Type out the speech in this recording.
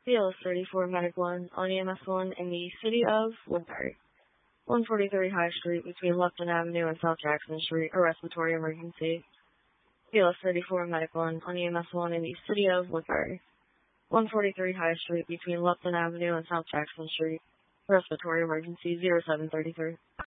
BLS 34 Medic 1 on EMS 1 in the city of Woodbury. 143 High Street between Lupton Avenue and South Jackson Street, a respiratory emergency. BLS 34 Medic 1 on EMS 1 in the city of Woodbury. 143 High Street between Lupton Avenue and South Jackson Street, respiratory emergency 0733.